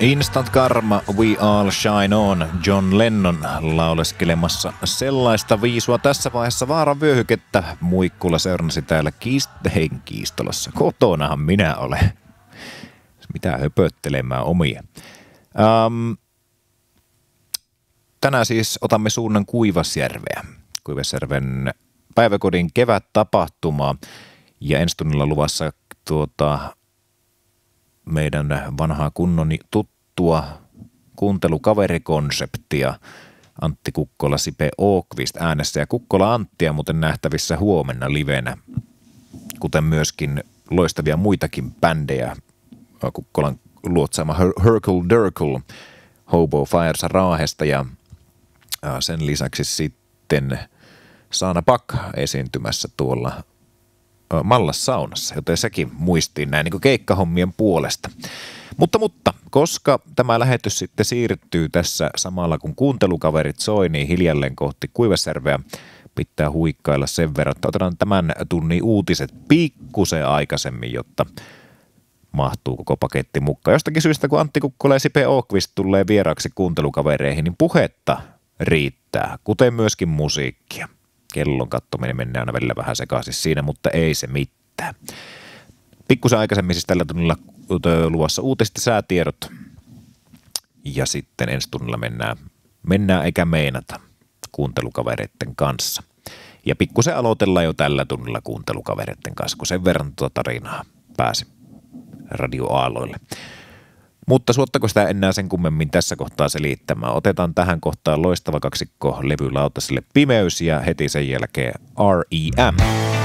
Instant Karma, We All Shine On, John Lennon lauleskelemassa sellaista viisua tässä vaiheessa vaaran vyöhykettä. Muikkula seurasi täällä Kiistolassa. Kotonahan minä olen. Mitä höpöttelemään omia. Tänään siis otamme suunnan Kuivasjärven päiväkodin kevättapahtumaa. Ja ensi tunnilla luvassa meidän vanhaa kunnon tuttua kuuntelukaverikonseptia. Antti Kukkola, Sipe Åqvist äänessä ja Kukkola Anttia muuten nähtävissä huomenna livenä, kuten myöskin loistavia muitakin bändejä. Kukkolan luotsaama Hercule Durkle, Hobo Fires Raahesta ja sen lisäksi sitten Saana Pak esiintymässä tuolla Mallassaunassa, joten sekin muistiin näin niin kuin keikkahommien puolesta. Mutta, koska tämä lähetys sitten siirtyy tässä samalla kun kuuntelukaverit soi, niin hiljalleen kohti Kuivasjärveä pitää huikkailla sen verran, että otetaan tämän tunnin uutiset pikkusen aikaisemmin, jotta mahtuu koko paketti mukaan. Jostakin syystä, kun Antti Kukkola ja Sipe Åqvist tulee vieraaksi kuuntelukavereihin, niin puhetta riittää, kuten myöskin musiikkia. Kellon kattominen menee aina välillä vähän sekaisin siinä, mutta ei se mitään. Pikkusen aikaisemmin siis tällä tunnilla luvassa uutiset ja säätiedot. Ja sitten ensi tunnilla mennään eikä meinata kuuntelukavereiden kanssa. Ja pikkusen aloitellaan jo tällä tunnilla kuuntelukavereiden kanssa, kun sen verran tarinaa pääsi radioaaloille. Mutta suottako sitä enää sen kummemmin tässä kohtaa selittämään? Otetaan tähän kohtaan loistava kaksikko levylautaselle Pimeys ja heti sen jälkeen R.E.M.